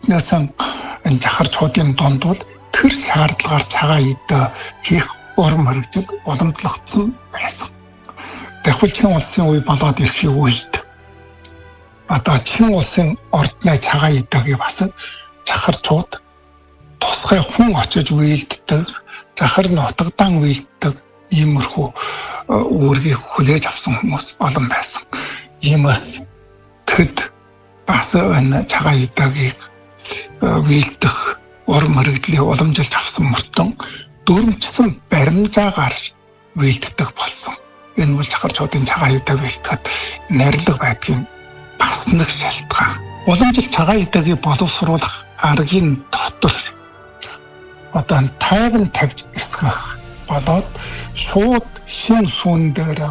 эднээсэн энэ жахарчуудын дунд бол тэр шаардлагаар цагаан идэ хийх урам хэрэгжил уламжлагдсан байсан. Тэгвэл Чин улсын үе болоод ирэхийг үед одоо Чин улсын ордны цагаан идэгийг бас жахарчууд тусгай хүн очиж үйлддэг, жахар нутагдан үйлддэг иймэрхүү үүргийг хүлээж авсан хүмүүс олон байсан. Иймээс тэд бас энэ цагаан идэгийг үйлдэх урам хэрэгжлийг уламжилж авсан мөртөө дөрвчсөн баримжаагаар үйлддэг болсон. Энэ бол жахарчуудын цагаан идэг үйлдэхэд нарилга байдгийн бас нэг шалтгаан. Уламжил цагаан идэгийг боловсруулах аргын дотор одоо тайван тавьж эсгэх болоод шууд шин сүн дээр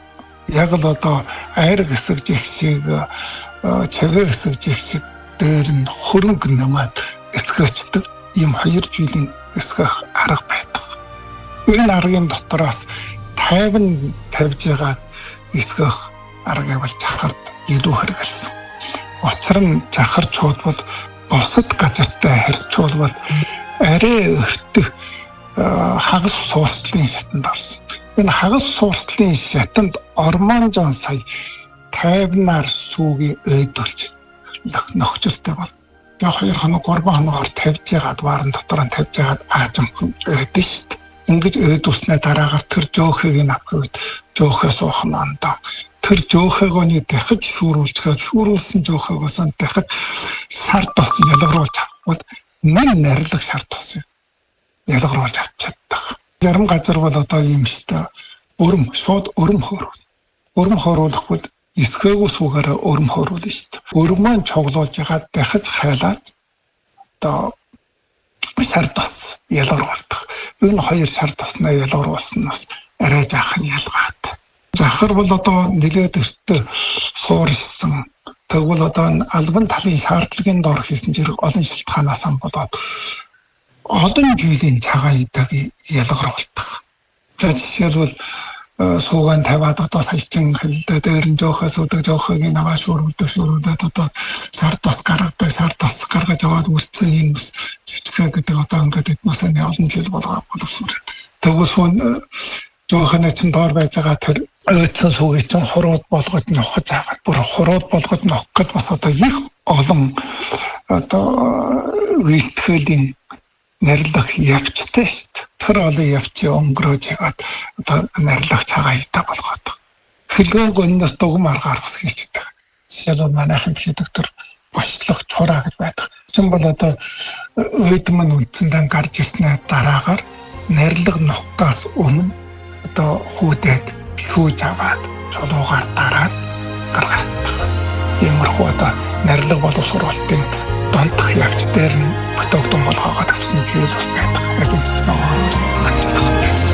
яг л одоо айр хэсэг жигшиг чагээ хэсэг жигшиг дээр нь хөрөнгө нэмээд эсгэждэг ийм 2 жилийн эсгэх арга байдаг. Энэ аргын дотроос тайван тавьж байгаа эсгэх аргыг бол жахарт илүү хэрэгэлсэн. Учир нь жахарчууд бол бусад газартай харьцуул бол арай өртөг хагас суурслын шатанд орсон. Энэ хагас суурслын шатанд ормонжон сая тайвнаар сүүгээ өйдүүлж нөхцөлтэй бол яг 2 хоног 3 хоногоор тавьж яагаад варан дотор нь тавьж яагаад аажимхан өйдөн шүү дээ. Ингэж өйдүүлснээ дараагаар тэр жоохыг нь авахд жоохоо суух нь ондоо. Тэр жоохойгоо дахиж шүүрүүлсэн жоохойгоос нь дахиж шар тос ялгаруулж авах мань нарилах шар тосыг ялгаруулж авч чаддаг. Зарим газар бол одоо юм шүү дээ. Шууд өрөм хөрвөл. Өрөм хөрвөлөх бол эсгээгүй сүүгээрээ өрөм хөрвөл шүү дээ. Өрөмөө цуглуулж ягаад дахиж хайлаад одоо шар тос ялгаруулдаг. Энэ 2 шар тосноо ялгаруулснаас арай жаахан ялгаатай. Жахар бол одоо нэлээд өртөө суурилсан. Тэгвэл одоо албан талын шаардлагын дор хийсэн зэрэг олон шалтгаанаас болоод олон жилийн цагаан идэгийг ялгаруулдаг. Жишээлбэл суугаан тавиад одоо саячин хэлдэг дээр нь жоохоос удаг жоохыг наваа шүүрүүлээд одоо шар тос гаргаж аваад үлдсэн юм жижиг гэдэг одоо ингээд эднээс нь олон жил боловсон. Тэгвэл жоохны чинь доор байж байгаа тэр өйцэн сүүгийг чинь хурууд болгож нохож аваад бүр хурууд болгож нохох гэд бас одоо их олон одоо үйлдэлийн нарилах явцтай шүү дээ. Тэр олон явцыг өнгөрөөж яагаад одоо нарилах цагаан идэ болгоод. Хэлгэн гонноос дугм аргаар бас хийчихдэг. Жишээлбэл манайханд хийдэг тэр бослох чураа гэж байдаг. Чин бол одоо өйдмөн үндсэндээ гарч ирснээр дараагаар нарилах нохгоос өмнө одоо хүүдээд шүүж аваад чулуугаар дараад гаргадаг. Иймэрхүү одоо нарилга боловсруулалтын дондох явц дээр нь бүтэгдэн болгоогоод авсан зүйл бас байдаг. Гэсэн ч гэсэн